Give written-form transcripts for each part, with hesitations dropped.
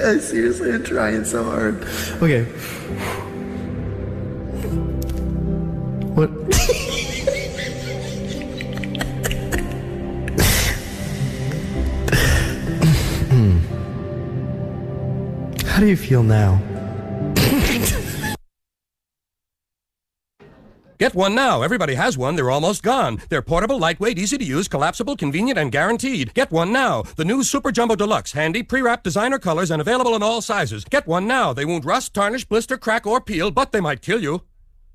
I seriously am trying so hard. Okay. What? How do you feel now? Get one now. Everybody has one. They're almost gone. They're portable, lightweight, easy to use, collapsible, convenient, and guaranteed. Get one now. The new Super Jumbo Deluxe. Handy, pre-wrapped designer colors and available in all sizes. Get one now. They won't rust, tarnish, blister, crack, or peel, but they might kill you.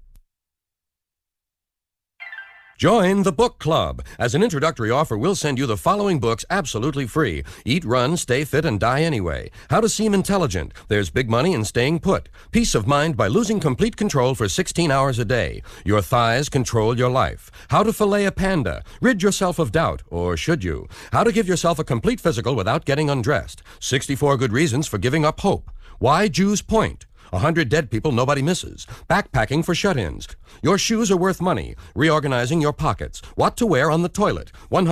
Join the book club. As an introductory offer, we'll send you the following books absolutely free. Eat, Run, Stay Fit, and Die Anyway. How to Seem Intelligent. There's Big Money in Staying Put. Peace of Mind by Losing Complete Control for 16 hours a day. Your Thighs Control Your Life. How to Fillet a Panda. Rid yourself of doubt, or should you? How to Give Yourself a Complete Physical Without Getting Undressed. 64 Good Reasons for Giving Up Hope. Why Jews Point. 100 Dead People Nobody Misses. Backpacking for Shut-ins. Your Shoes Are Worth Money. Reorganizing Your Pockets. What to Wear on the Toilet.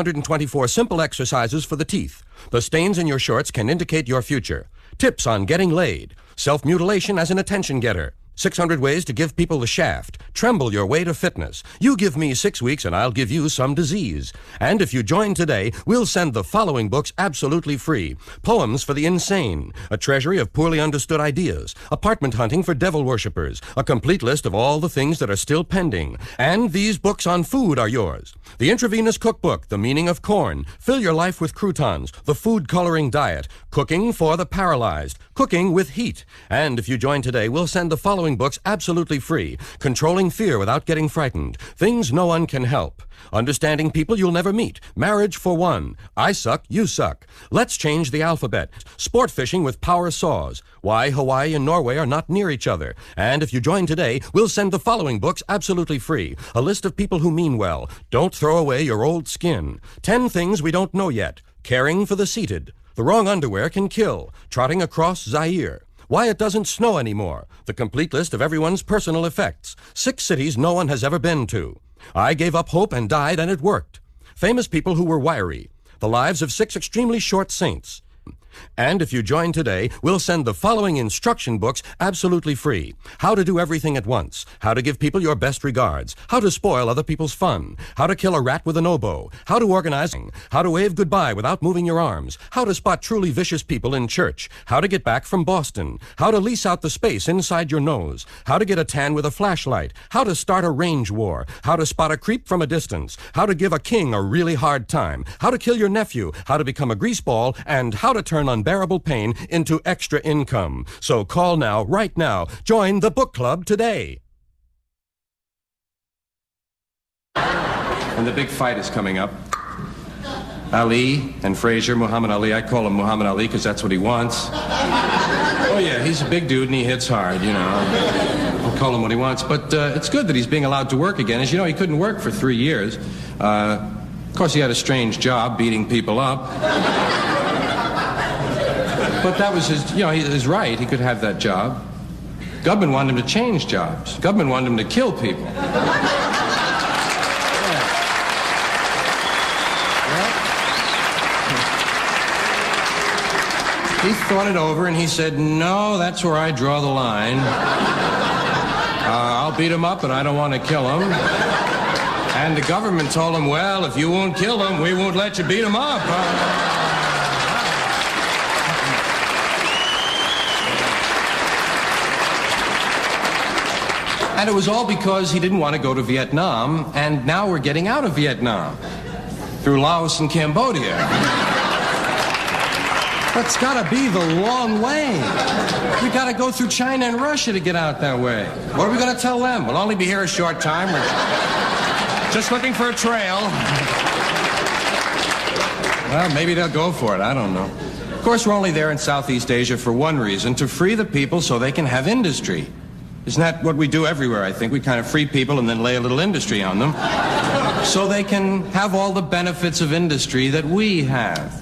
124 Simple Exercises for the Teeth. The stains in your shorts can indicate your future. Tips on Getting Laid. Self-mutilation as an attention getter. 600 Ways to Give People the Shaft. Tremble Your Way to Fitness. You give me 6 weeks and I'll give you some disease. And if you join today, we'll send the following books absolutely free. Poems for the Insane. A treasury of poorly understood ideas. Apartment Hunting for Devil Worshippers. A complete list of all the things that are still pending. And these books on food are yours. The Intravenous Cookbook. The Meaning of Corn. Fill Your Life with Croutons. The Food Coloring Diet. Cooking for the Paralyzed. Cooking with Heat. And if you join today, we'll send the following books absolutely free. Controlling Fear Without Getting Frightened. Things No One Can Help. Understanding People You'll Never Meet. Marriage for One. I Suck, You Suck. Let's Change the Alphabet. Sport Fishing with Power Saws. Why Hawaii and Norway Are Not Near Each Other. And if you join today, we'll send the following books absolutely free. A list of people who mean well. Don't Throw Away Your Old Skin. 10 Things We Don't Know Yet. Caring for the Seated. The Wrong Underwear Can Kill. Trotting Across Zaire. Why It Doesn't Snow Anymore. The complete list of everyone's personal effects. 6 cities no one has ever been to. I Gave Up Hope and Died and It Worked. Famous People Who Were Wiry. The Lives of 6 Extremely Short Saints. And if you join today, we'll send the following instruction books absolutely free. How to Do Everything at Once. How to Give People Your Best Regards. How to Spoil Other People's Fun. How to Kill a Rat with an Oboe. How to Organize. How to Wave Goodbye Without Moving Your Arms. How to Spot Truly Vicious People in Church. How to Get Back from Boston. How to Lease Out the Space Inside Your Nose. How to Get a Tan with a Flashlight. How to Start a Range War. How to Spot a Creep from a Distance. How to Give a King a Really Hard Time. How to Kill Your Nephew. How to Become a Greaseball. And How to Turn Unbearable Pain into extra income. So call now, right now. Join the book club today. And the big fight is coming up. Ali and Frazier, Muhammad Ali. I call him Muhammad Ali because that's what he wants. Oh yeah, he's a big dude and he hits hard, you know. I'll call him what he wants. But it's good that he's being allowed to work again. As you know, he couldn't work for 3 years. Of course, he had a strange job beating people up. But that was his right. He could have that job. Government wanted him to change jobs. Government wanted him to kill people. He thought it over and he said, no, that's where I draw the line. I'll beat him up, but I don't want to kill him. And the government told him, well, if you won't kill him, we won't let you beat him up. And it was all because he didn't want to go to Vietnam, and now we're getting out of Vietnam through Laos and Cambodia. That's got to be the long way. We got to go through China and Russia to get out that way. What are we going to tell them? We'll only be here a short time. We're just looking for a trail. Well, maybe they'll go for it. I don't know. Of course, we're only there in Southeast Asia for one reason, to free the people so they can have industry. Isn't that what we do everywhere, I think? We kind of free people and then lay a little industry on them so they can have all the benefits of industry that we have.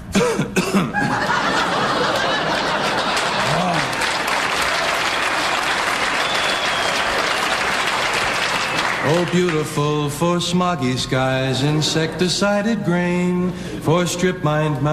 Oh, beautiful for smoggy skies, insecticided grain, for strip-mined